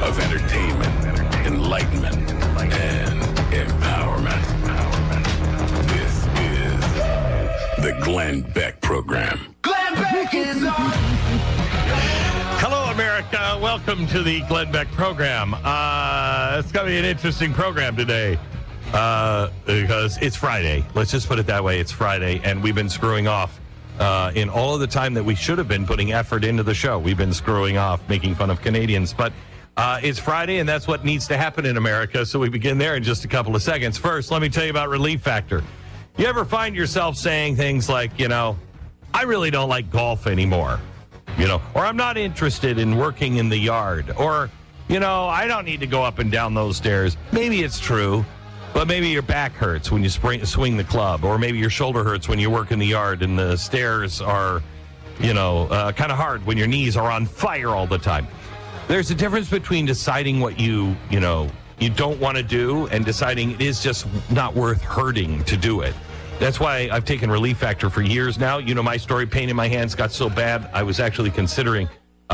of entertainment, enlightenment, and empowerment. This is the Glenn Beck Program. Glenn Beck is on! Hello, America. Welcome to the Glenn Beck Program. It's going to be an interesting program today because it's Friday. Let's just put it that way. It's Friday, and we've been screwing off in all of the time that we should have been putting effort into the show. We've been screwing off, making fun of Canadians. But it's Friday, and that's what needs to happen in America, so we begin there in just a couple of seconds. First, let me tell you about Relief Factor. You ever find yourself saying things like, I really don't like golf anymore, or I'm not interested in working in the yard, or, I don't need to go up and down those stairs. Maybe it's true, but maybe your back hurts when you swing the club, or maybe your shoulder hurts when you work in the yard and the stairs are, kind of hard when your knees are on fire all the time. There's a difference between deciding what you don't want to do and deciding it is just not worth hurting to do it. That's why I've taken Relief Factor for years now. My story, pain in my hands got so bad, I was actually considering,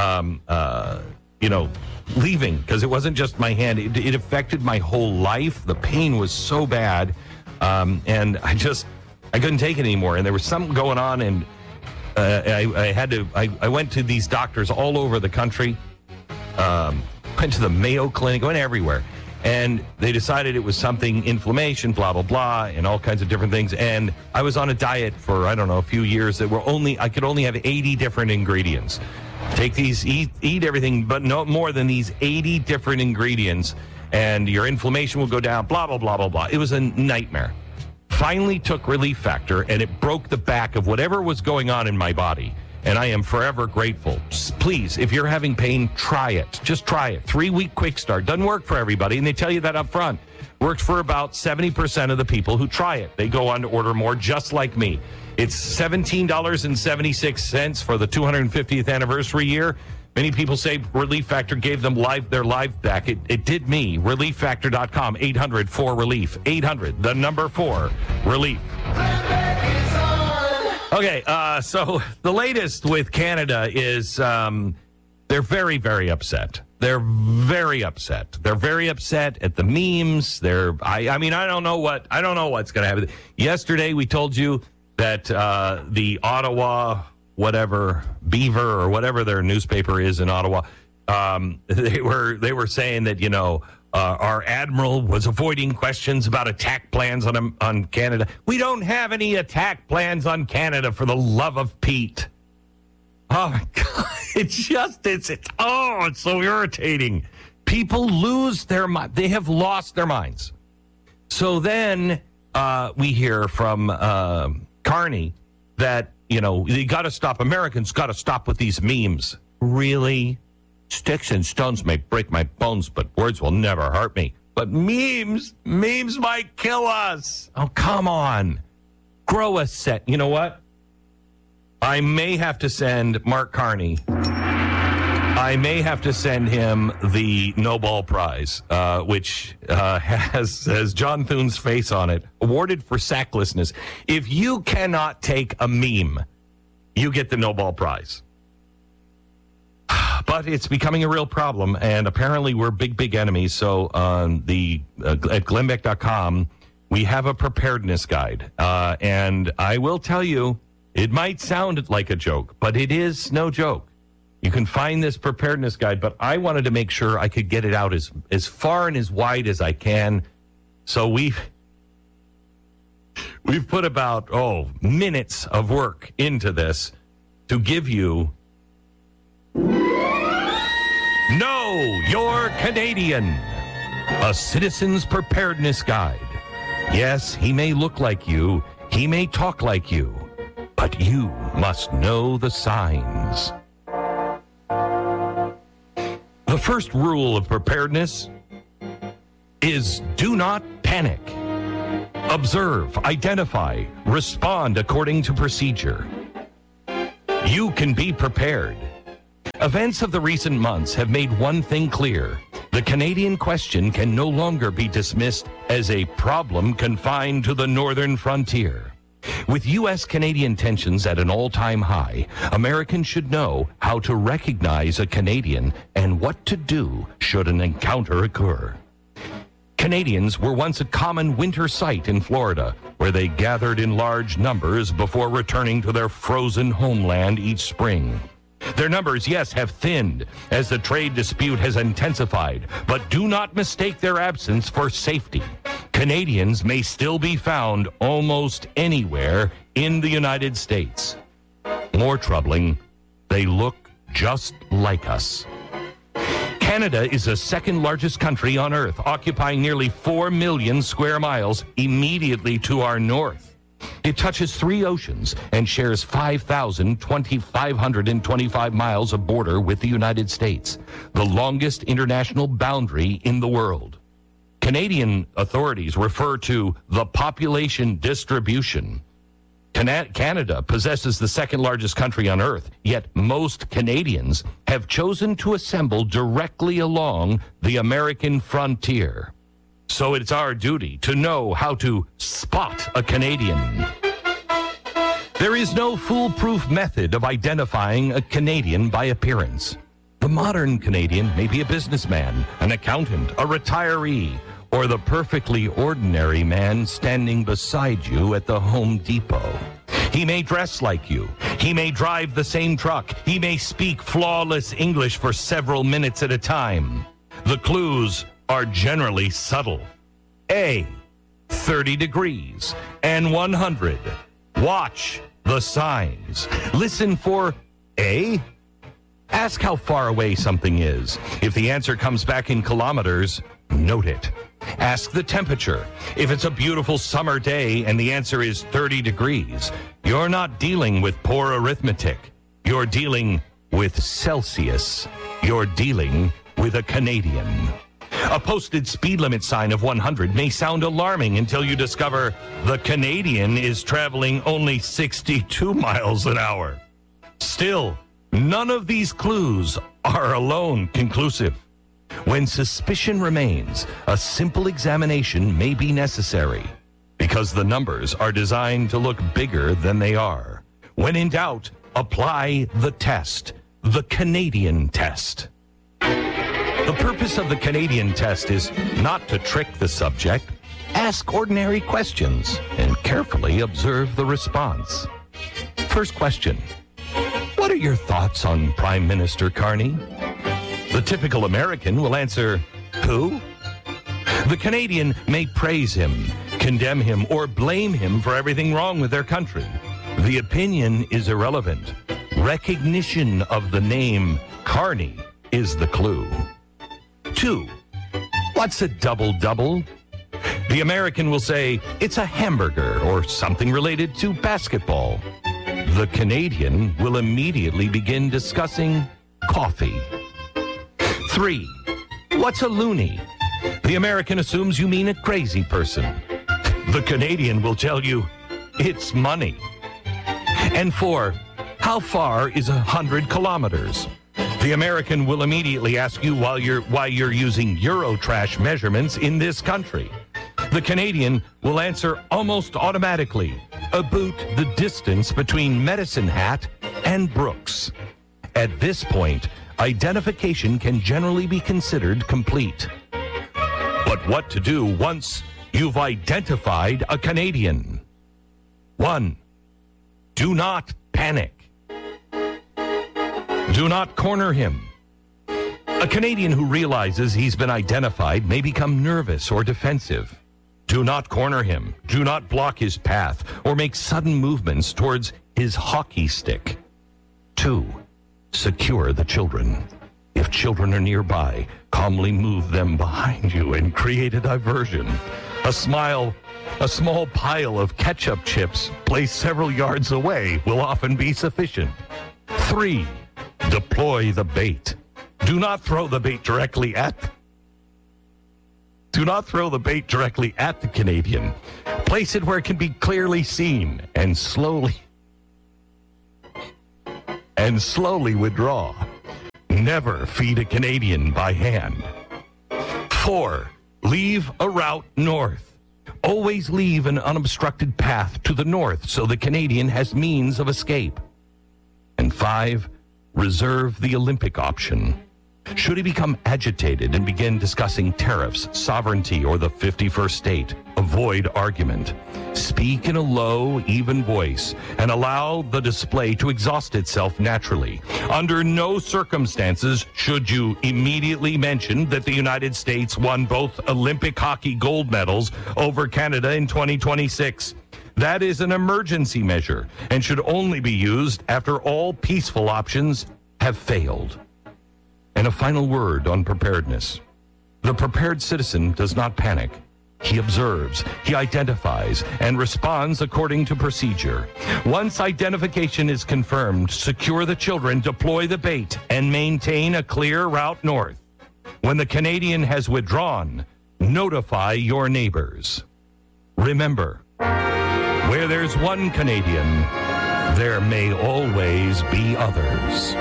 leaving, because it wasn't just my hand. It affected my whole life. The pain was so bad, and I couldn't take it anymore. And there was something going on, and I went to these doctors all over the country, went to the Mayo Clinic, went everywhere. And they decided it was something, inflammation, blah, blah, blah, and all kinds of different things. And I was on a diet for, a few years that I could only have 80 different ingredients. Take these, eat everything, but no more than these 80 different ingredients, and your inflammation will go down, blah, blah, blah, blah, blah. It was a nightmare. Finally took Relief Factor, and it broke the back of whatever was going on in my body. And I am forever grateful. Please, if you're having pain, try it. Just try it. 3-week quick start. Doesn't work for everybody, and they tell you that up front. Works for about 70% of the people who try it. They go on to order more, just like me. It's $17.76 for the 250th anniversary year. Many people say Relief Factor gave them their life back. It did me. ReliefFactor.com, 800-4-RELIEF. 800, the number 4, RELIEF. Okay, so the latest with Canada is they're very, very upset. They're very upset. They're very upset at the memes. I don't know what's going to happen. Yesterday we told you that the Ottawa Beaver or whatever their newspaper is in Ottawa, they were saying that our admiral was avoiding questions about attack plans on Canada. We don't have any attack plans on Canada, for the love of Pete. Oh my God. It's so irritating. People lose their mind. They have lost their minds. So then we hear from Carney that, you got to stop. Americans got to stop with these memes. Really? Sticks and stones may break my bones, but words will never hurt me. But memes might kill us. Oh, come on. Grow a set. You know what? I may have to send Mark Carney. I may have to send him the Nobel Prize, which has John Thune's face on it, awarded for sacklessness. If you cannot take a meme, you get the Nobel Prize. But it's becoming a real problem, and apparently we're big enemies. So at GlennBeck.com, we have a preparedness guide. And I will tell you, it might sound like a joke, but it is no joke. You can find this preparedness guide, but I wanted to make sure I could get it out as far and as wide as I can. So we've put about, minutes of work into this to give you Know You're Canadian, a citizen's preparedness guide. Yes, he may look like you, he may talk like you, but you must know the signs. The first rule of preparedness is do not panic. Observe, identify, respond according to procedure. You can be prepared. Events of the recent months have made one thing clear. The Canadian question can no longer be dismissed as a problem confined to the northern frontier. With U.S.-Canadian tensions at an all-time high, Americans should know how to recognize a Canadian and what to do should an encounter occur. Canadians were once a common winter sight in Florida, where they gathered in large numbers before returning to their frozen homeland each spring. Their numbers, yes, have thinned as the trade dispute has intensified, but do not mistake their absence for safety. Canadians may still be found almost anywhere in the United States. More troubling, they look just like us. Canada is the second largest country on Earth, occupying nearly 4 million square miles immediately to our north. It touches 3 oceans and shares 5,525 miles of border with the United States, the longest international boundary in the world. Canadian authorities refer to the population distribution. Canada possesses the second largest country on Earth, yet most Canadians have chosen to assemble directly along the American frontier. So it's our duty to know how to spot a Canadian. There is no foolproof method of identifying a Canadian by appearance. The modern Canadian may be a businessman, an accountant, a retiree, or the perfectly ordinary man standing beside you at the Home Depot. He may dress like you. He may drive the same truck. He may speak flawless English for several minutes at a time. The clues are generally subtle. A, 30 degrees and 100. Watch the signs. Listen for A. Ask how far away something is. If the answer comes back in kilometers, note it. Ask the temperature. If it's a beautiful summer day and the answer is 30 degrees, you're not dealing with poor arithmetic. You're dealing with Celsius. You're dealing with a Canadian. A posted speed limit sign of 100 may sound alarming until you discover the Canadian is traveling only 62 miles an hour. Still, none of these clues are alone conclusive. When suspicion remains, a simple examination may be necessary because the numbers are designed to look bigger than they are. When in doubt, apply the test, the Canadian test. The purpose of the Canadian test is not to trick the subject. Ask ordinary questions and carefully observe the response. First question: what are your thoughts on Prime Minister Carney? The typical American will answer, who? The Canadian may praise him, condemn him, or blame him for everything wrong with their country. The opinion is irrelevant. Recognition of the name Carney is the clue. 2. What's a double-double? The American will say, it's a hamburger or something related to basketball. The Canadian will immediately begin discussing coffee. 3. What's a loonie? The American assumes you mean a crazy person. The Canadian will tell you, it's money. And 4. How far is 100 kilometers? The American will immediately ask you why you're using Eurotrash measurements in this country. The Canadian will answer almost automatically, about the distance between Medicine Hat and Brooks. At this point, identification can generally be considered complete. But what to do once you've identified a Canadian? 1. Do not panic. Do not corner him. A Canadian who realizes he's been identified may become nervous or defensive. Do not corner him. Do not block his path or make sudden movements towards his hockey stick. 2. Secure the children. If children are nearby, calmly move them behind you and create a diversion. A small pile of ketchup chips placed several yards away will often be sufficient. 3. Deploy the bait. Do not throw the bait directly at the Canadian. Place it where it can be clearly seen and slowly withdraw. Never feed a Canadian by hand. 4. Leave a route north. Always leave an unobstructed path to the north so the Canadian has means of escape. And 5, reserve the Olympic option. Should he become agitated and begin discussing tariffs, sovereignty, or the 51st state, avoid argument. Speak in a low, even voice and allow the display to exhaust itself naturally. Under no circumstances should you immediately mention that the United States won both Olympic hockey gold medals over Canada in 2026. That is an emergency measure and should only be used after all peaceful options have failed. And a final word on preparedness. The prepared citizen does not panic. He observes, he identifies, and responds according to procedure. Once identification is confirmed, secure the children, deploy the bait, and maintain a clear route north. When the Canadian has withdrawn, notify your neighbors. Remember, where there's one Canadian, there may always be others.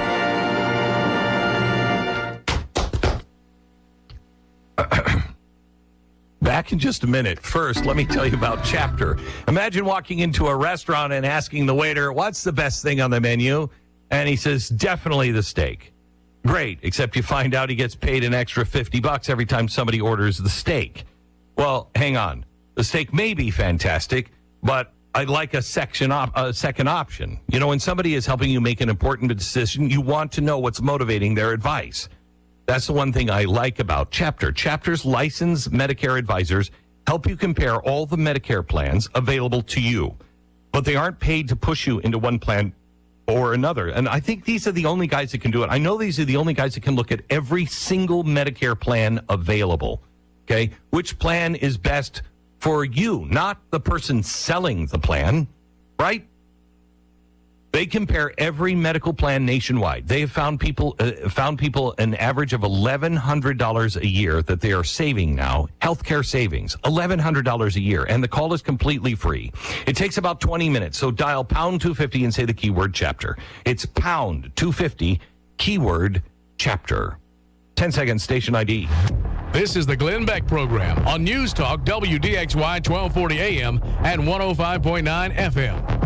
Back in just a minute. First, let me tell you about Chapter. Imagine walking into a restaurant and asking the waiter, what's the best thing on the menu? And he says, definitely the steak. Great, except you find out he gets paid an extra $50 every time somebody orders the steak. Well, hang on. The steak may be fantastic, but I'd like a second option. You know, when somebody is helping you make an important decision, you want to know what's motivating their advice. That's the one thing I like about Chapter. Chapter's licensed Medicare advisors help you compare all the Medicare plans available to you, but they aren't paid to push you into one plan or another. And I think these are the only guys that can do it. I know these are the only guys that can look at every single Medicare plan available. Okay? Which plan is best for you, not the person selling the plan, right? They compare every medical plan nationwide. They have found people an average of $1,100 a year that they are saving now, healthcare savings, $1,100 a year, and the call is completely free. It takes about 20 minutes, so dial pound 250 and say the keyword Chapter. It's pound 250, keyword Chapter. 10 seconds, station ID. This is the Glenn Beck Program on News Talk WDXY 1240 AM and 105.9 FM.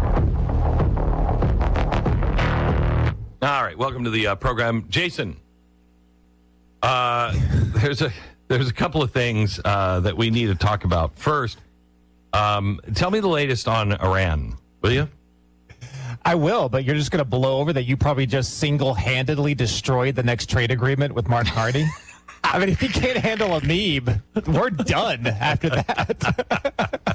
All right, welcome to the program, Jason. There's a couple of things that we need to talk about. First, tell me the latest on Iran, will you? I will, but you're just going to blow over that you probably just single-handedly destroyed the next trade agreement with Martin Hardy. I mean, if he can't handle a meme, we're done after that.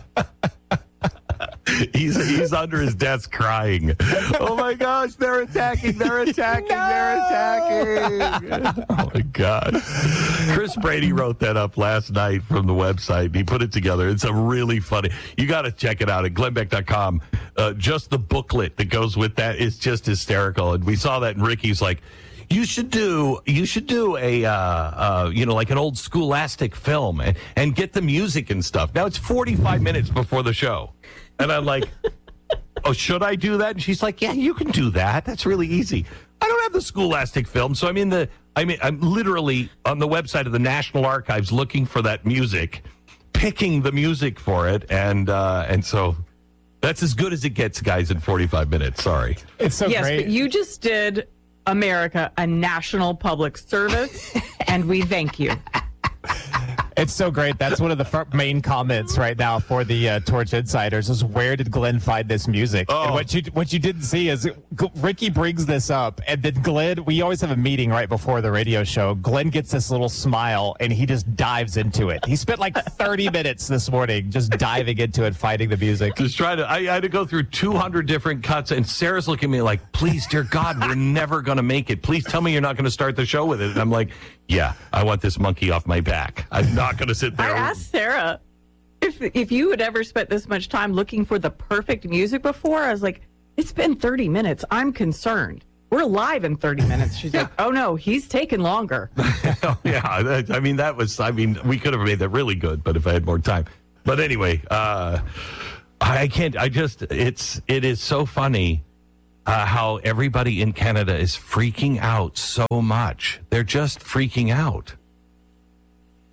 He's under his desk crying. Oh my gosh, they're attacking, they're attacking, they're attacking. Oh my God. Chris Brady wrote that up last night from the website. He put it together. It's a really funny. You got to check it out at glennbeck.com. Just the booklet that goes with that is just hysterical. And we saw that, and Ricky's like, you should do a like an old Scholastic film and get the music and stuff. Now it's 45 minutes before the show. And I'm like, oh, should I do that? And she's like, yeah, you can do that. That's really easy. I don't have the Scholastic film, so I'm literally on the website of the National Archives looking for that music, picking the music for it, and so that's as good as it gets, guys, in 45 minutes. Sorry. It's so yes, great. But you just did America a national public service, and we thank you. It's so great. That's one of the main comments right now for the Torch Insiders is, where did Glenn find this music? Oh. And what you didn't see is Ricky brings this up, and then Glenn, we always have a meeting right before the radio show. Glenn gets this little smile, and he just dives into it. He spent like 30 minutes this morning just diving into it, finding the music. Just trying to, I had to go through 200 different cuts, and Sarah's looking at me like, please, dear God, we're never going to make it. Please tell me you're not going to start the show with it. And I'm like, yeah, I want this monkey off my back. I'm not going to sit there. I asked Sarah if you had ever spent this much time looking for the perfect music before. I was like, it's been 30 minutes. I'm concerned. We're live in 30 minutes. She's like, oh, no, he's taken longer. Yeah, we could have made that really good, but if I had more time. But anyway, it is so funny how everybody in Canada is freaking out so much. They're just freaking out.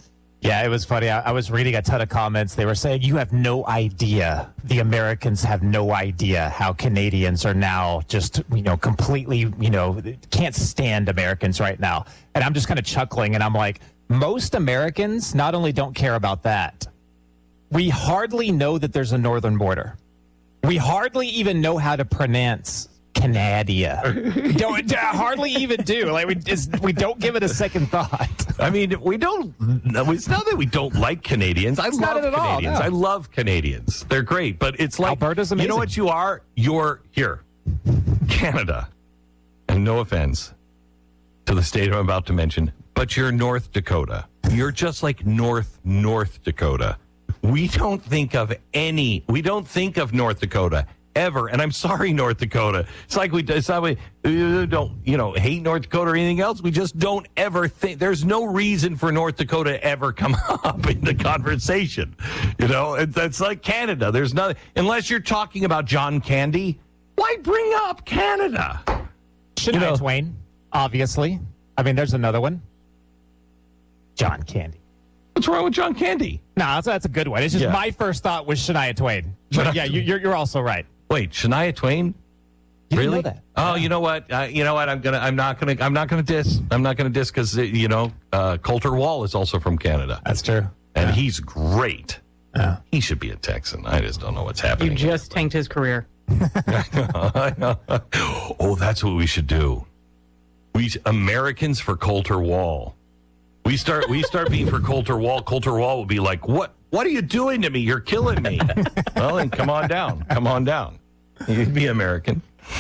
Yeah, it was funny. I was reading a ton of comments. They were saying, you have no idea. The Americans have no idea how Canadians are now just, completely, can't stand Americans right now. And I'm just kind of chuckling, and I'm like, most Americans not only don't care about that, we hardly know that there's a northern border. We hardly even know how to pronounce Canada. Don't hardly even do. Like we don't give it a second thought. I mean, we don't. It's not that we don't like Canadians. I love Canadians. I love Canadians. They're great, but it's like Alberta's amazing. You know what you are? You're here, Canada, and no offense to the state I'm about to mention, but you're North Dakota. You're just like North Dakota. We don't think of North Dakota ever, and I'm sorry, North Dakota. It's like we don't, hate North Dakota or anything else. We just don't ever think. There's no reason for North Dakota ever come up in the conversation. It's like Canada. There's nothing unless you're talking about John Candy. Why bring up Canada? Shania Twain, obviously. I mean, there's another one. John Candy. What's wrong with John Candy? No, that's a good one. It's just my first thought was Shania Twain. But yeah, you're also right. Wait, Shania Twain? You really? Didn't know that. Oh, you know what? I'm not gonna diss because Coulter Wall is also from Canada. That's true, and he's great. Yeah. He should be a Texan. I just don't know what's happening. You just tanked his career. I know. Oh, that's what we should do. Americans for Coulter Wall. We start being for Coulter Wall. Coulter Wall will be like, What are you doing to me? You're killing me. Well, then come on down. You'd be American.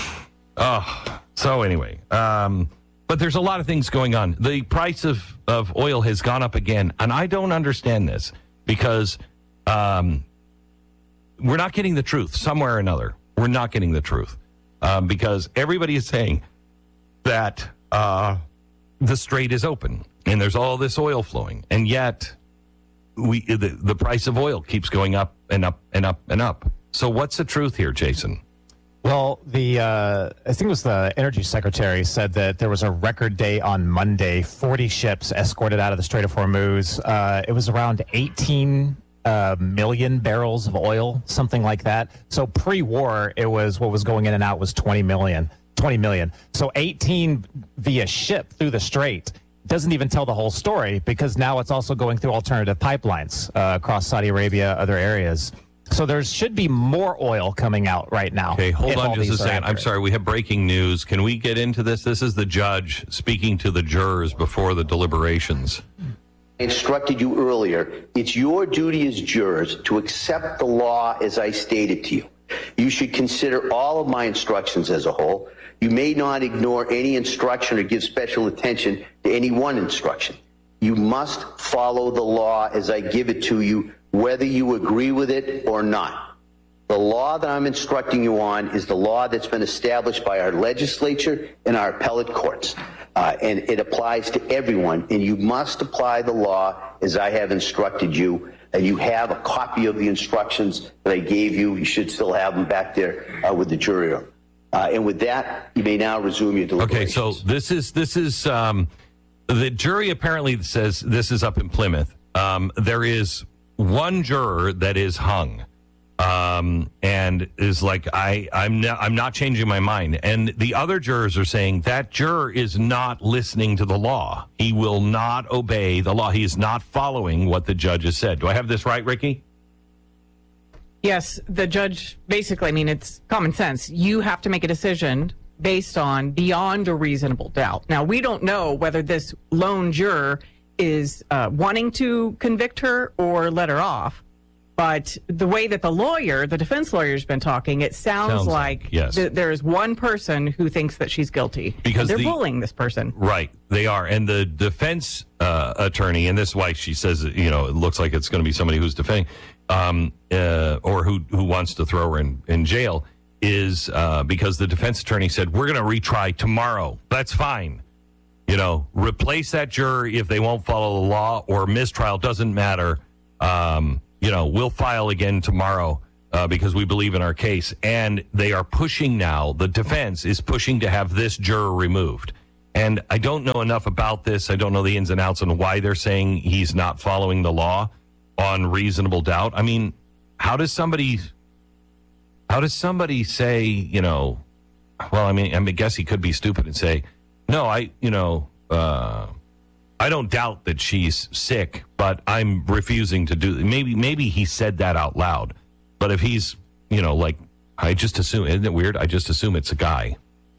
So anyway, but there's a lot of things going on. The price of oil has gone up again, and I don't understand this because we're not getting the truth somewhere or another. We're not getting the truth because everybody is saying that the strait is open and there's all this oil flowing, and yet the price of oil keeps going up and up and up and up. So what's the truth here, Jason? Well, I think it was the Energy Secretary said that there was a record day on Monday, 40 ships escorted out of the Strait of Hormuz. It was around 18 million barrels of oil, something like that. So pre-war, it was what was going in and out was 20 million. So 18 via ship through the Strait doesn't even tell the whole story because now it's also going through alternative pipelines across Saudi Arabia, other areas. So there should be more oil coming out right now. Okay, hold on just a second. I'm sorry, we have breaking news. Can we get into this? This is the judge speaking to the jurors before the deliberations. I instructed you earlier, it's your duty as jurors to accept the law as I stated to you. You should consider all of my instructions as a whole. You may not ignore any instruction or give special attention to any one instruction. You must follow the law as I give it to you, whether you agree with it or not. The law that I'm instructing you on is the law that's been established by our legislature and our appellate courts. And it applies to everyone, and you must apply the law as I have instructed you. And you have a copy of the instructions that I gave you. You should still have them back there with the jury room. And with that, you may now resume your deliberations. Okay, so this is the jury apparently says this is up in Plymouth. There is one juror that is hung. And is like, I'm not changing my mind. And the other jurors are saying that juror is not listening to the law. He will not obey the law. He is not following what the judge has said. Do I have this right, Ricky? Yes, the judge basically, it's common sense. You have to make a decision based on beyond a reasonable doubt. Now, we don't know whether this lone juror is wanting to convict her or let her off. But the way that the defense lawyer has been talking, it sounds like yes. There is one person who thinks that she's guilty. Because they're bullying this person. Right, they are. And the defense attorney, and this is why she says, it looks like it's going to be somebody who's defending or who wants to throw her in jail, is because the defense attorney said, we're going to retry tomorrow. That's fine. Replace that juror if they won't follow the law, or mistrial, doesn't matter. We'll file again tomorrow because we believe in our case. And they are pushing now, the defense is pushing to have this juror removed. And I don't know enough about this. I don't know the ins and outs on why they're saying he's not following the law on reasonable doubt. I mean, how does somebody say, you know, well, I mean, I guess he could be stupid and say, no, I don't doubt that she's sick, but I'm refusing to do. Maybe he said that out loud. But if he's, you know, like, I just assume, isn't it weird? I just assume it's a guy.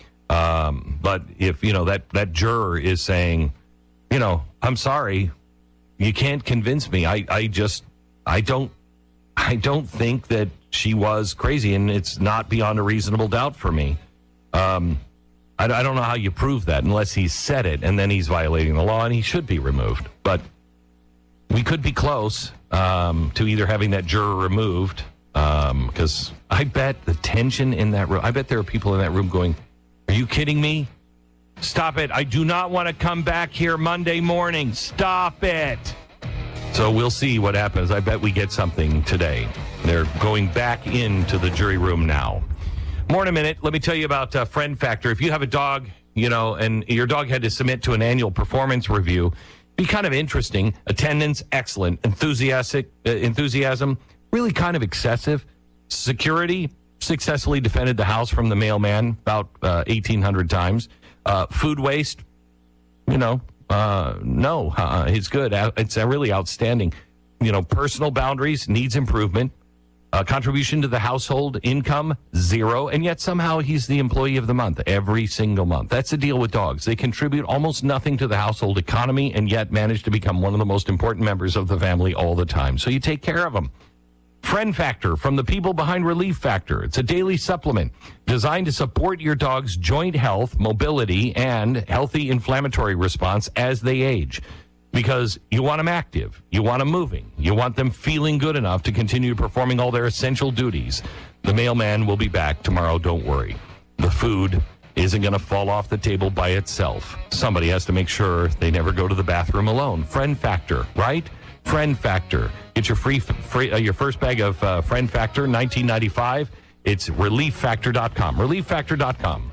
But if, you know, that juror is saying, you know, I'm sorry, you can't convince me. I don't think that she was crazy, and it's not beyond a reasonable doubt for me. I don't know how you prove that unless he said it, and then he's violating the law, and he should be removed. But we could be close to either having that juror removed, because I bet the tension in that room, I bet there are people in that room going, are you kidding me? Stop it. I do not want to come back here Monday morning. Stop it. So we'll see what happens. I bet we get something today. They're going back into the jury room now. More in a minute. Let me tell you about Friend Factor. If you have a dog, you know, and your dog had to submit to an annual performance review, be kind of interesting. Attendance, excellent. Enthusiasm, really kind of excessive. Security, successfully defended the house from the mailman about 1,800 times. Food waste, you know, no, it's good. It's really outstanding. You know, personal boundaries, needs improvement. Contribution to the household income, 0. And yet somehow he's the employee of the month every single month. That's the deal with dogs. They contribute almost nothing to the household economy and yet manage to become one of the most important members of the family all the time. So you take care of them. Friend Factor, from the people behind Relief Factor. It's a daily supplement designed to support your dog's joint health, mobility, and healthy inflammatory response as they age. Because you want them active, you want them moving, you want them feeling good enough to continue performing all their essential duties. The mailman will be back tomorrow, don't worry. The food isn't going to fall off the table by itself. Somebody has to make sure they never go to the bathroom alone. Friend Factor, right? Friend Factor. Get your your first bag of Friend Factor, $19.95. It's ReliefFactor.com. ReliefFactor.com.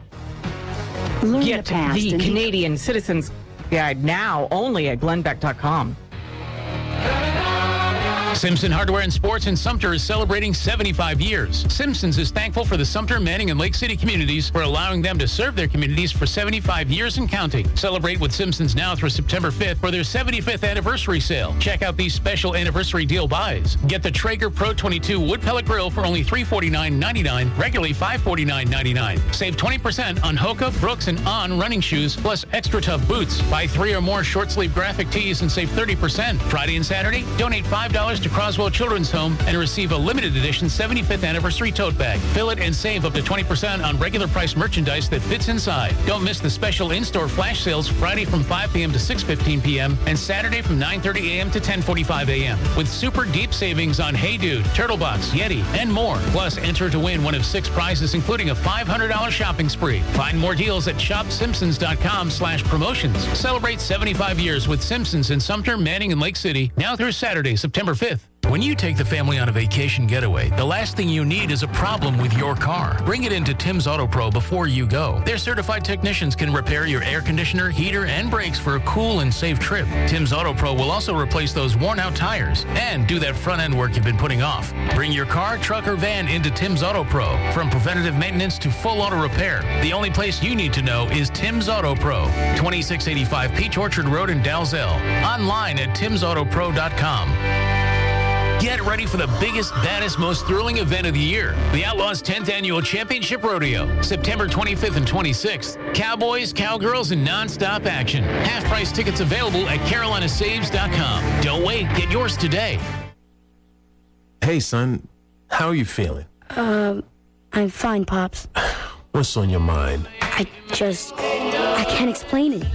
Get the Canadian Citizens Guide now only at GlennBeck.com. Simpson Hardware and Sports in Sumter is celebrating 75 years. Simpson's is thankful for the Sumter, Manning, and Lake City communities for allowing them to serve their communities for 75 years and counting. Celebrate with Simpson's now through September 5th for their 75th anniversary sale. Check out these special anniversary deal buys. Get the Traeger Pro 22 wood pellet grill for only $349.99, regularly $549.99. Save 20% on Hoka, Brooks, and On running shoes, plus extra tough boots. Buy 3 or more short sleeve graphic tees and save 30%. Friday and Saturday, donate $5 to Croswell Children's Home and receive a limited edition 75th anniversary tote bag. Fill it and save up to 20% on regular price merchandise that fits inside. Don't miss the special in-store flash sales Friday from 5 p.m. to 6:15 p.m. and Saturday from 9:30 a.m. to 10:45 a.m. with super deep savings on Hey Dude, Turtlebox, Yeti, and more. Plus, enter to win one of 6 prizes, including a $500 shopping spree. Find more deals at shopsimpsons.com/promotions. Celebrate 75 years with Simpsons in Sumter, Manning, and Lake City, now through Saturday, September 5th. When you take the family on a vacation getaway, the last thing you need is a problem with your car. Bring it into Tim's Auto Pro before you go. Their certified technicians can repair your air conditioner, heater, and brakes for a cool and safe trip. Tim's Auto Pro will also replace those worn-out tires and do that front-end work you've been putting off. Bring your car, truck, or van into Tim's Auto Pro. From preventative maintenance to full auto repair, the only place you need to know is Tim's Auto Pro, 2685 Peach Orchard Road in Dalzell. Online at timsautopro.com. Get ready for the biggest, baddest, most thrilling event of the year. The Outlaws 10th Annual Championship Rodeo, September 25th and 26th. Cowboys, cowgirls, and nonstop action. Half-price tickets available at carolinasaves.com. Don't wait. Get yours today. Hey, son. How are you feeling? I'm fine, Pops. What's on your mind? I can't explain it.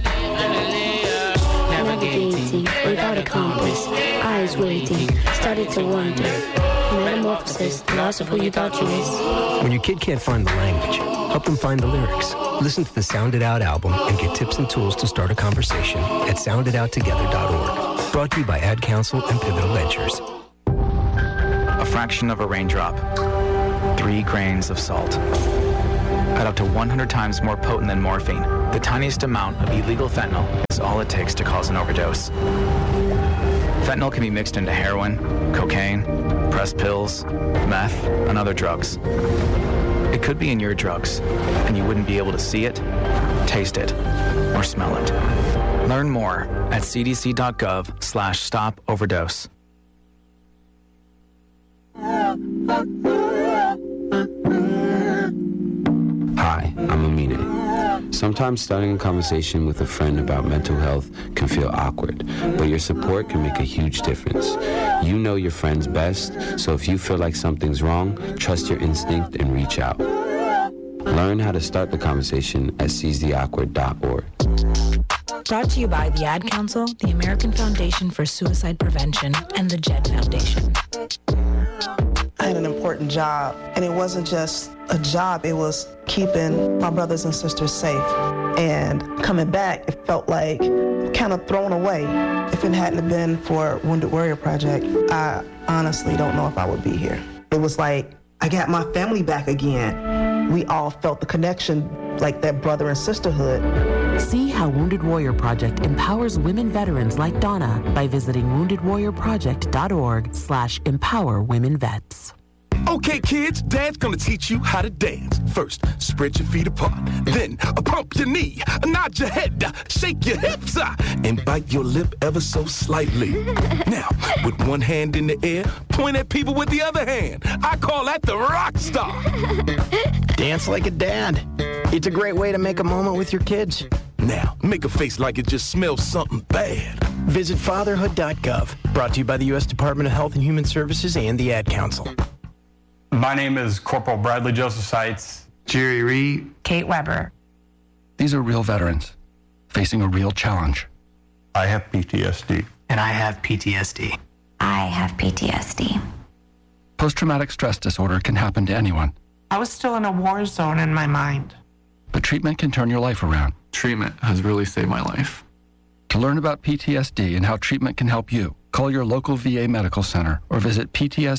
Navigating without a compass, eyes waiting, started to wonder. Metamorphosis, the loss of who you thought you was. When your kid can't find the language, help them find the lyrics. Listen to the Sound It Out album and get tips and tools to start a conversation at sounditouttogether.org. Brought to you by Ad Council and Pivotal Ventures. A fraction of a raindrop, 3 grains of salt, cut up to 100 times more potent than morphine. The tiniest amount of illegal fentanyl is all it takes to cause an overdose. Fentanyl can be mixed into heroin, cocaine, pressed pills, meth, and other drugs. It could be in your drugs, and you wouldn't be able to see it, taste it, or smell it. Learn more at cdc.gov/stop-overdose. Hi, I'm Amine. Sometimes starting a conversation with a friend about mental health can feel awkward, but your support can make a huge difference. You know your friends best, so if you feel like something's wrong, trust your instinct and reach out. Learn how to start the conversation at seizetheawkward.org. Brought to you by the Ad Council, the American Foundation for Suicide Prevention, and the JED Foundation. I had an important job, and it wasn't just a job, it was keeping my brothers and sisters safe. And coming back, it felt like kind of thrown away. If it hadn't been for Wounded Warrior Project, I honestly don't know if I would be here. It was like, I got my family back again. We all felt the connection, like that brother and sisterhood. See how Wounded Warrior Project empowers women veterans like Donna by visiting woundedwarriorproject.org/empowerwomenvets. Okay, kids, Dad's gonna teach you how to dance. First, spread your feet apart. Then, pump your knee, nod your head, shake your hips, and bite your lip ever so slightly. Now, with one hand in the air, point at people with the other hand. I call that the rock star. Dance like a dad. It's a great way to make a moment with your kids. Now, make a face like it just smells something bad. Visit fatherhood.gov. Brought to you by the U.S. Department of Health and Human Services and the Ad Council. My name is Corporal Bradley Joseph Seitz. Jerry Reed. Kate Weber. These are real veterans facing a real challenge. I have PTSD. And I have PTSD. I have PTSD. Post-traumatic stress disorder can happen to anyone. I was still in a war zone in my mind. But treatment can turn your life around. Treatment has really saved my life. To learn about PTSD and how treatment can help you, call your local VA medical center or visit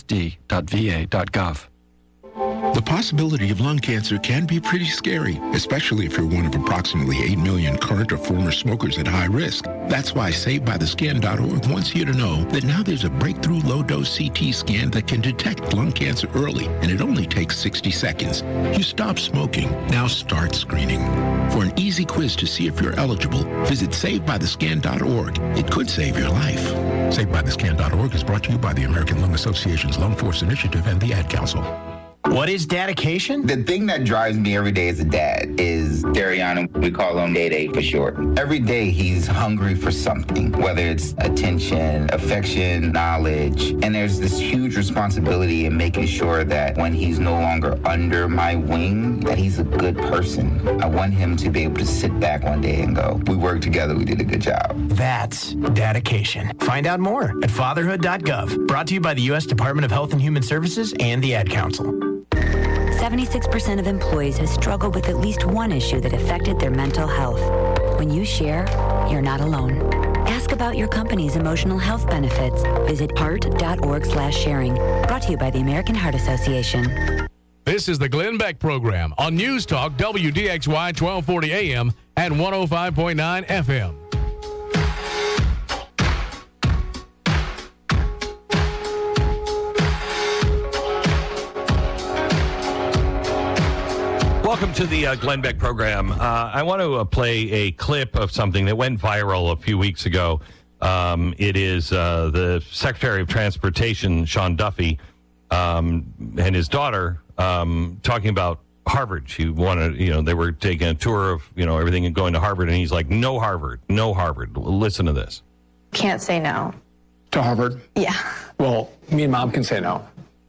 ptsd.va.gov. The possibility of lung cancer can be pretty scary, especially if you're one of approximately 8 million current or former smokers at high risk. That's why SaveByTheScan.org wants you to know that now there's a breakthrough low-dose CT scan that can detect lung cancer early, and it only takes 60 seconds. You stop smoking, now start screening. For an easy quiz to see if you're eligible, visit SaveByTheScan.org. It could save your life. SaveByTheScan.org is brought to you by the American Lung Association's Lung Force Initiative and the Ad Council. What is dedication? The thing that drives me every day as a dad is Dariana. We call him Day for short. Every day he's hungry for something, whether it's attention, affection, knowledge. And there's this huge responsibility in making sure that when he's no longer under my wing, that he's a good person. I want him to be able to sit back one day and go, we worked together, we did a good job. That's dedication. Find out more at fatherhood.gov. Brought to you by the U.S. Department of Health and Human Services and the Ad Council. 76% of employees have struggled with at least one issue that affected their mental health. When you share, you're not alone. Ask about your company's emotional health benefits. Visit heart.org/sharing. Brought to you by the American Heart Association. This is the Glenn Beck Program on News Talk WDXY 1240 AM and 105.9 FM. Welcome to the Glenn Beck program. I want to play a clip of something that went viral a few weeks ago. It is the Secretary of Transportation, Sean Duffy, and his daughter talking about Harvard. She wanted, they were taking a tour of, everything and going to Harvard. And he's like, no Harvard, no Harvard. Listen to this. Can't say no. To Harvard? Yeah. Well, me and Mom can say no.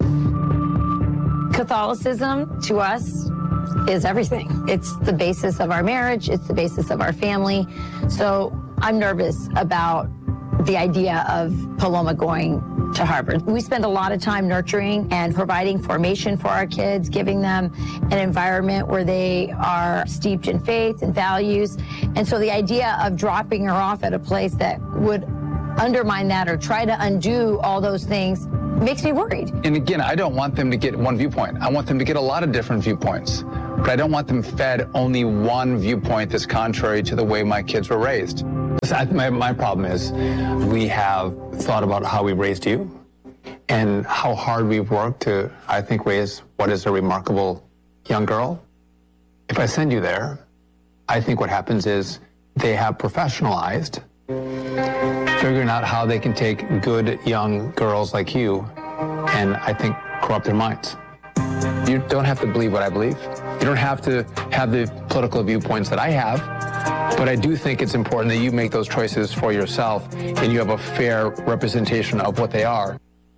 Catholicism to us is everything. It's the basis of our marriage. It's the basis of our family. So I'm nervous about the idea of Paloma going to Harvard. We spend a lot of time nurturing and providing formation for our kids, giving them an environment where they are steeped in faith and values. And so the idea of dropping her off at a place that would undermine that or try to undo all those things makes me worried. And again, I don't want them to get one viewpoint. I want them to get a lot of different viewpoints. but I don't want them fed only one viewpoint that's contrary to the way my kids were raised. My problem is we have thought about how we raised you and how hard we've worked to, I think, raise what is a remarkable young girl. If I send you there, I think what happens is they have professionalized figuring out how they can take good young girls like you and, I think, corrupt their minds. You don't have to believe what I believe. You don't have to have the political viewpoints that I have, but I do think it's important that you make those choices for yourself and you have a fair representation of what they are.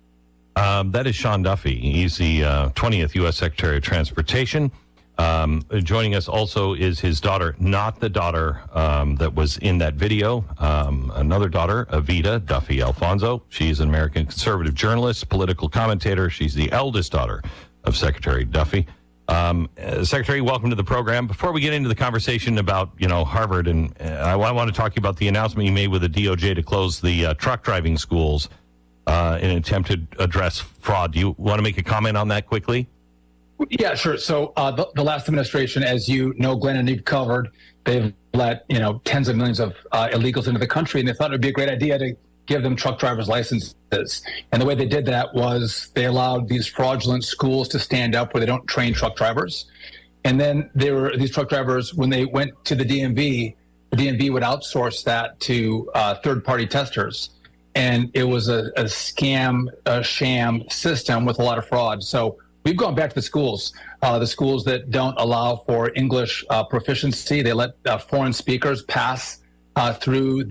That is Sean Duffy. He's the 20th U.S. Secretary of Transportation. Joining us also is his daughter, not the daughter that was in that video, another daughter, Evita Duffy Alfonso. She's an American conservative journalist, political commentator. She's the eldest daughter of Secretary Duffy. Secretary, welcome to the program. Before we get into the conversation about, Harvard, and I want to talk to you about the announcement you made with the DOJ to close the truck driving schools in an attempt to address fraud. Do you want to make a comment on that quickly? Yeah, sure. So the last administration, as you know, Glenn, and you've covered, they've let tens of millions of illegals into the country, and they thought it would be a great idea to give them truck driver's licenses. And the way they did that was they allowed these fraudulent schools to stand up where they don't train truck drivers. And then these truck drivers, when they went to the DMV would outsource that to third-party testers. And it was a scam, a sham system with a lot of fraud. So we've gone back to the schools that don't allow for English proficiency. They let foreign speakers pass through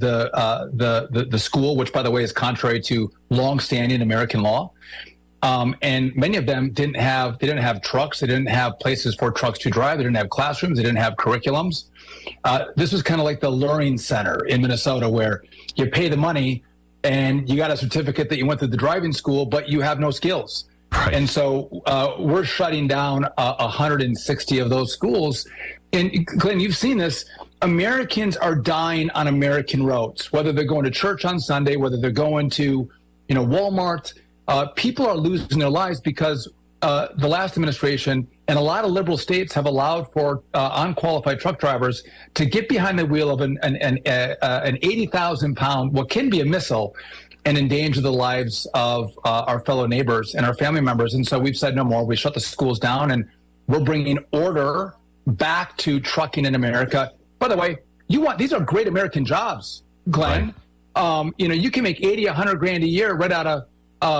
the school, which, by the way, is contrary to longstanding American law. And many of them didn't have trucks. They didn't have places for trucks to drive. They didn't have classrooms. They didn't have curriculums. This was kind of like the Learning Center in Minnesota, where you pay the money and you got a certificate that you went through the driving school, but you have no skills. Right. And so we're shutting down 160 of those schools. And Glenn, you've seen this. Americans are dying on American roads, whether they're going to church on Sunday, whether they're going to, Walmart. People are losing their lives because the last administration and a lot of liberal states have allowed for unqualified truck drivers to get behind the wheel of an 80,000-pound, what can be a missile, and endanger the lives of our fellow neighbors and our family members. And so we've said no more. We shut the schools down, and we're bringing order back to trucking in America. By the way, these are great American jobs, Glenn. Right. You can make $80, $100,000 a year right out of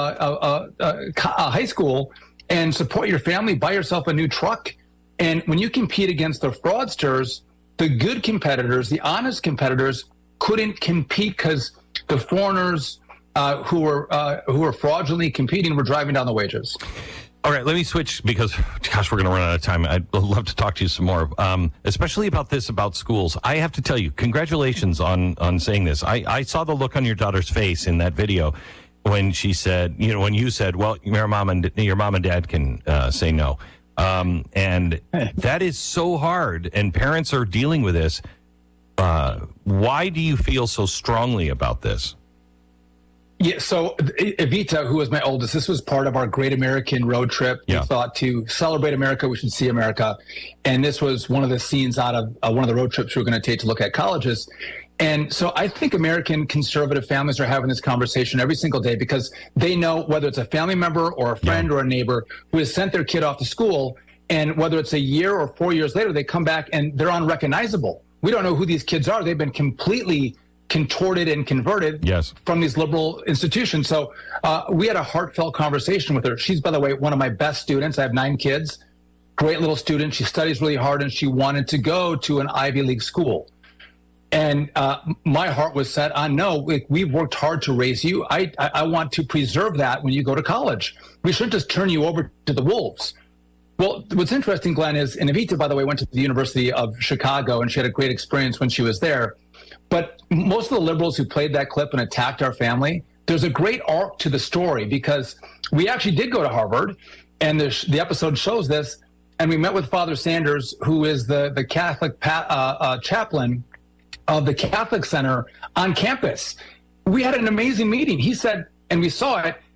high school and support your family, buy yourself a new truck. And when you compete against the fraudsters, the good competitors, the honest competitors, couldn't compete because the foreigners who were fraudulently competing were driving down the wages. All right, let me switch because, gosh, we're going to run out of time. I'd love to talk to you some more, especially about schools. I have to tell you, congratulations on saying this. I saw the look on your daughter's face in that video when she said, when you said, well, your mom and dad can say no. And that is so hard, and parents are dealing with this. Why do you feel so strongly about this? Yeah, so Evita, who was my oldest, this was part of our Great American Road Trip. We thought to celebrate America, we should see America. And this was one of the scenes out of one of the road trips we were going to take to look at colleges. And so I think American conservative families are having this conversation every single day because they know whether it's a family member or a friend or a neighbor who has sent their kid off to school, and whether it's a year or 4 years later, they come back and they're unrecognizable. We don't know who these kids are. They've been completely contorted and converted from these liberal institutions. So we had a heartfelt conversation with her. She's, by the way, one of my best students. I have 9 kids. Great little student. She studies really hard, and she wanted to go to an Ivy League school. And my heart was set on, no, we've worked hard to raise you. I want to preserve that when you go to college. We shouldn't just turn you over to the wolves. Well, what's interesting, Glenn, is, and Evita, by the way, went to the University of Chicago, and she had a great experience when she was there. But most of the liberals who played that clip and attacked our family, there's a great arc to the story because we actually did go to Harvard, and the episode shows this, and we met with Father Sanders, who is the Catholic chaplain of the Catholic Center on campus. We had an amazing meeting. He said, and we saw it,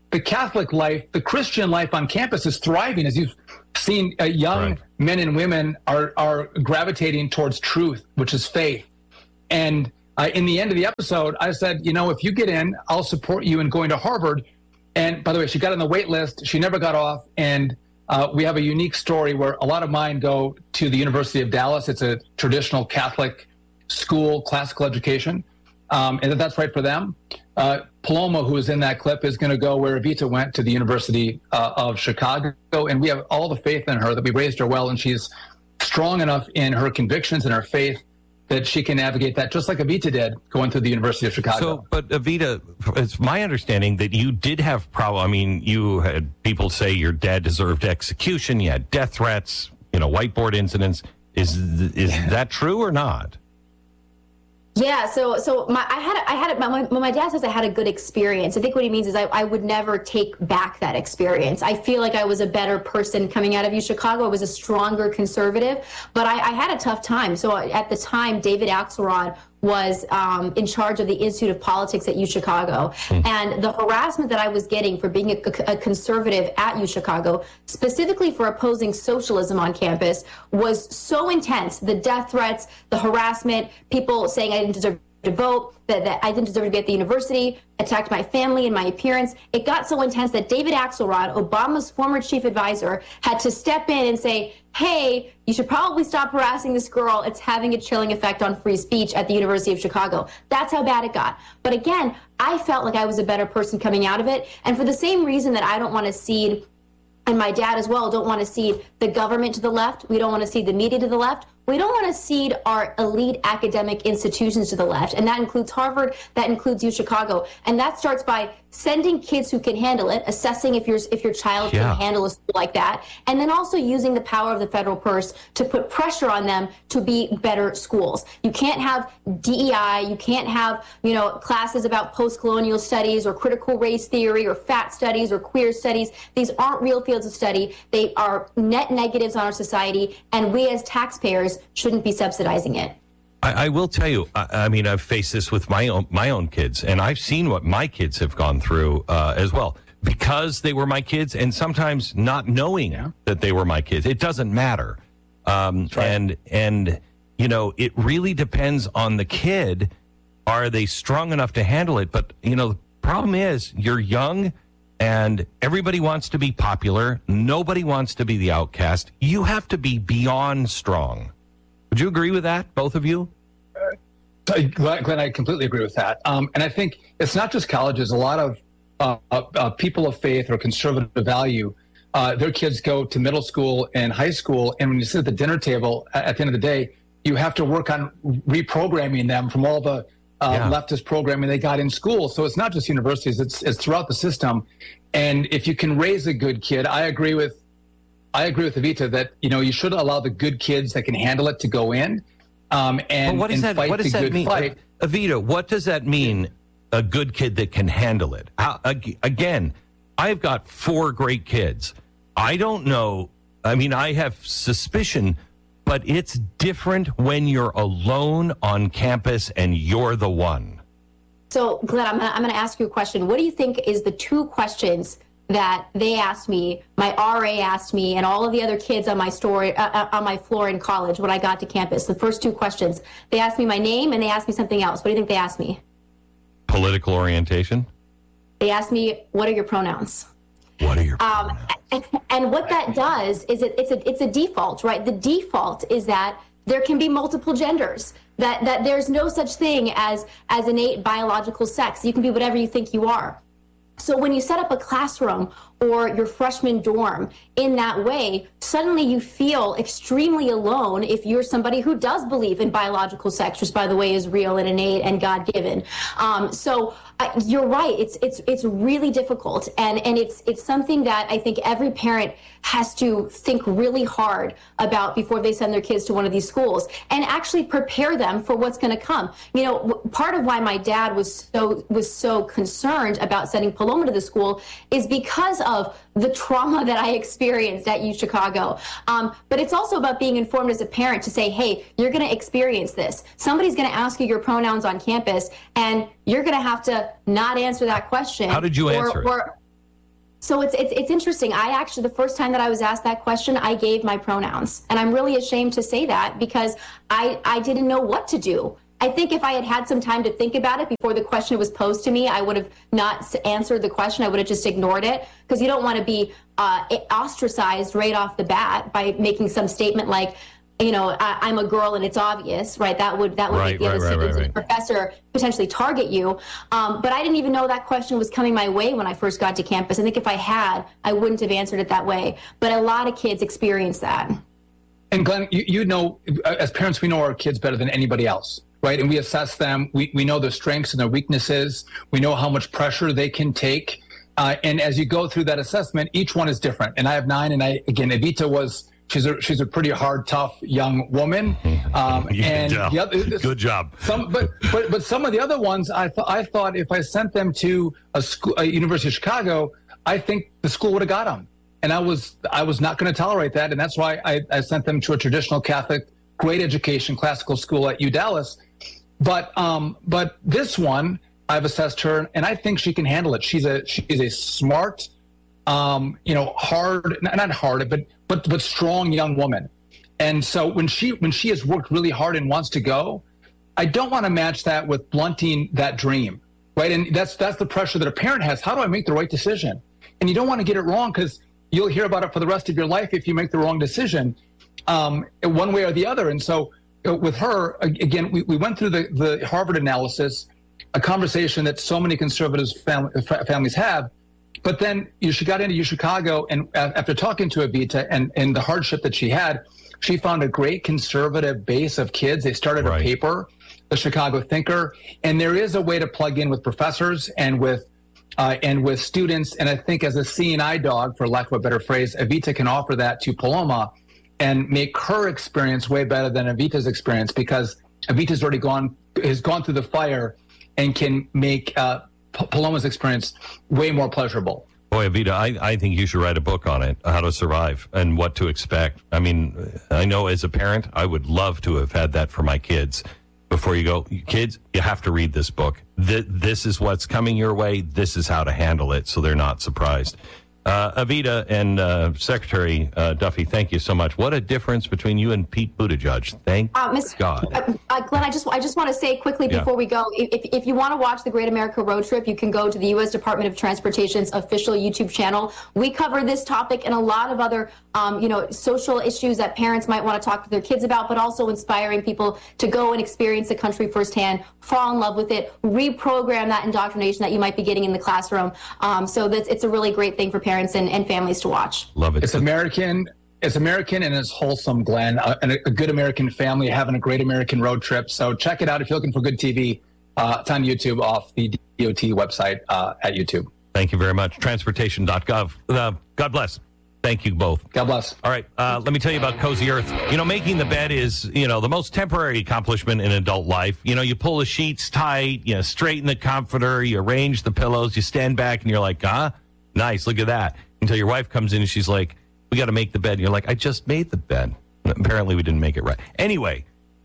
the Catholic life, the Christian life on campus is thriving, as you've seen. Young men and women are gravitating towards truth, which is faith. And in the end of the episode, I said, if you get in, I'll support you in going to Harvard. And by the way, she got on the wait list. She never got off. And we have a unique story where a lot of mine go to the University of Dallas. It's a traditional Catholic school, classical education. And that's right for them. Paloma, who is in that clip, is going to go where Evita went, to the University of Chicago. And we have all the faith in her that we raised her well. And she's strong enough in her convictions and her faith that she can navigate that, just like Evita did going through the University of Chicago. So, but Evita, it's my understanding that you did have you had people say your dad deserved execution. You had death threats, whiteboard incidents. Is that true or not? Yeah, so when my dad says I had a good experience, I think what he means is I would never take back that experience. I feel like I was a better person coming out of UChicago. I was a stronger conservative, but I had a tough time. So at the time, David Axelrod was in charge of the Institute of Politics at UChicago. And the harassment that I was getting for being a conservative at UChicago, specifically for opposing socialism on campus, was so intense. The death threats, the harassment, people saying I didn't deserve to vote, that I didn't deserve to be at the university, attacked my family and my appearance. It got so intense that David Axelrod, Obama's former chief advisor, had to step in and say, hey, you should probably stop harassing this girl. It's having a chilling effect on free speech at the University of Chicago. That's how bad it got. But again, I felt like I was a better person coming out of it. And for the same reason that I don't want to cede, and my dad as well, don't want to cede the government to the left, we don't want to cede the media to the left, we don't want to cede our elite academic institutions to the left. And that includes Harvard, that includes UChicago. And that starts by sending kids who can handle it, assessing if your child can handle a school like that, and then also using the power of the federal purse to put pressure on them to be better schools. You can't have DEI, you can't have, classes about post-colonial studies or critical race theory or fat studies or queer studies. These aren't real fields of study. They are net negatives on our society, and we as taxpayers shouldn't be subsidizing it. I will tell you, I've faced this with my own kids, and I've seen what my kids have gone through as well, because they were my kids, and sometimes not knowing that they were my kids. It doesn't matter. And it really depends on the kid. Are they strong enough to handle it? But, the problem is you're young and everybody wants to be popular. Nobody wants to be the outcast. You have to be beyond strong. Would you agree with that, both of you? Glenn, I completely agree with that. And I think it's not just colleges. A lot of people of faith or conservative value, their kids go to middle school and high school, and when you sit at the dinner table, at the end of the day, you have to work on reprogramming them from all the leftist programming they got in school. So it's not just universities, it's throughout the system. And if you can raise a good kid, I agree with Evita that, you should allow the good kids that can handle it to go in and what does that mean? Fight. Evita, what does that mean, a good kid that can handle it? Again, I've got 4 great kids. I don't know. I have suspicion, but it's different when you're alone on campus and you're the one. So, Glenn, I'm going to ask you a question. What do you think is the 2 questions that they asked me, my RA asked me, and all of the other kids on my floor in college when I got to campus? The first 2 questions. They asked me my name and they asked me something else. What do you think they asked me? Political orientation? They asked me, what are your pronouns? What are your pronouns? And what that does is it's a default, right? The default is that there can be multiple genders, that there's no such thing as innate biological sex. You can be whatever you think you are. So when you set up a classroom or your freshman dorm in that way, suddenly you feel extremely alone if you're somebody who does believe in biological sex, which, by the way, is real and innate and God-given. So you're right. It's really difficult, and it's something that I think every parent has to think really hard about before they send their kids to one of these schools, and actually prepare them for what's going to come. Part of why my dad was so concerned about sending Paloma to the school is because of the trauma that I experienced at UChicago. But it's also about being informed as a parent to say, hey, you're going to experience this. Somebody's going to ask you your pronouns on campus, and you're going to have to not answer that question. How did you answer it? So it's interesting. I actually, the first time that I was asked that question, I gave my pronouns. And I'm really ashamed to say that because I didn't know what to do. I think if I had had some time to think about it before the question was posed to me, I would have not answered the question. I would have just ignored it, because you don't want to be ostracized right off the bat by making some statement like, I'm a girl and it's obvious, right? That would make the other students and the professor potentially target you. But I didn't even know that question was coming my way when I first got to campus. I think if I had, I wouldn't have answered it that way. But a lot of kids experience that. And Glenn, you know, as parents, we know our kids better than anybody else, right? And we assess them. We know their strengths and their weaknesses. We know how much pressure they can take. And as you go through that assessment, each one is different. And I have 9, and Evita she's a pretty hard, tough young woman. Good job. But some of the other ones, I thought if I sent them to a University of Chicago, I think the school would have got them. And I was not going to tolerate that. And that's why I sent them to a traditional Catholic, great education, classical school at UDallas. But this one, I've assessed her, and I think she can handle it. She's a smart, hard, not hard, but strong young woman. And so when she has worked really hard and wants to go, I don't want to match that with blunting that dream, right? And that's the pressure that a parent has. How do I make the right decision? And you don't want to get it wrong, because you'll hear about it for the rest of your life if you make the wrong decision, one way or the other. And so with her, again, we went through the Harvard analysis, a conversation that so many conservative families have. But then she got into UChicago, and after talking to Evita and the hardship that she had, she found a great conservative base of kids. They started a paper, the Chicago Thinker, and there is a way to plug in with professors and with students. And I think as a CNI dog, for lack of a better phrase, Evita can offer that to Paloma and make her experience way better than Evita's experience, because Evita's has gone through the fire and can make Paloma's experience way more pleasurable. Boy, Evita, I think you should write a book on it, how to survive and what to expect. I mean, I know as a parent, I would love to have had that for my kids. Before you go, kids, you have to read this book. This is what's coming your way. This is how to handle it, so they're not surprised. Evita and Secretary Duffy, thank you so much. What a difference between you and Pete Buttigieg. Thank God. Glenn, I just want to say quickly before we go, if you want to watch the Great America Road Trip, you can go to the U.S. Department of Transportation's official YouTube channel. We cover this topic and a lot of other social issues that parents might want to talk to their kids about, but also inspiring people to go and experience the country firsthand, fall in love with it, reprogram that indoctrination that you might be getting in the classroom. So it's a really great thing for parents and families to watch. Love it. It's American and it's wholesome, Glenn. And a good American family having a great American road trip. So check it out if you're looking for good TV. It's on YouTube off the DOT website at YouTube. Thank you very much. Transportation.gov. God bless. Thank you both. God bless. All right. Let me tell you about Cozy Earth. Making the bed is, the most temporary accomplishment in adult life. You pull the sheets tight, you straighten the comforter, you arrange the pillows, you stand back and you're like, nice, look at that. Until your wife comes in and she's like, we got to make the bed. And you're like, I just made the bed. Apparently we didn't make it right. Anyway,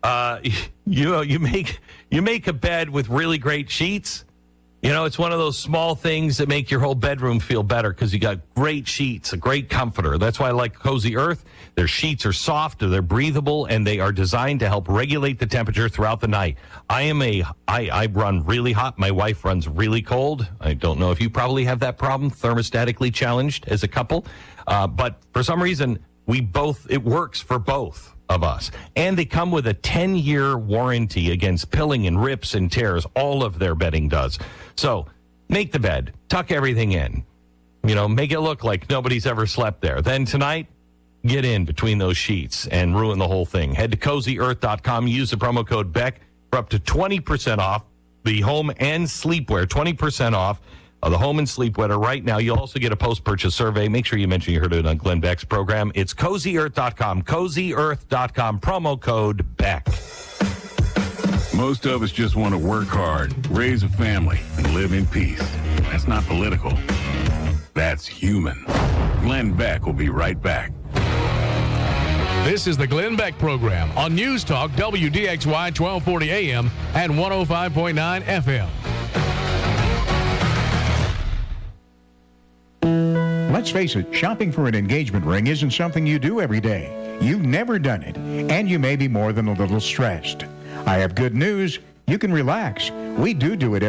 you make a bed with really great sheets. It's one of those small things that make your whole bedroom feel better because you got great sheets, a great comforter. That's why I like Cozy Earth. Their sheets are soft, they're breathable, and they are designed to help regulate the temperature throughout the night. I run really hot. My wife runs really cold. I don't know if you probably have that problem, thermostatically challenged as a couple. But for some reason, it works for both of us. And they come with a 10-year warranty against pilling and rips and tears. All of their bedding does. So make the bed, tuck everything in, make it look like nobody's ever slept there. Then tonight, get in between those sheets and ruin the whole thing. Head to CozyEarth.com. Use the promo code Beck for up to 20% off the home and sleepwear. 20% off the home and sleepwear right now. You'll also get a post-purchase survey. Make sure you mention you heard it on Glenn Beck's program. It's CozyEarth.com. CozyEarth.com. Promo code Beck. Most of us just want to work hard, raise a family, and live in peace. That's not political. That's human. Glenn Beck will be right back. This is the Glenn Beck Program on News Talk WDXY 1240 AM and 105.9 FM. Let's face it, shopping for an engagement ring isn't something you do every day. You've never done it, and you may be more than a little stressed. I have good news. You can relax. We do it every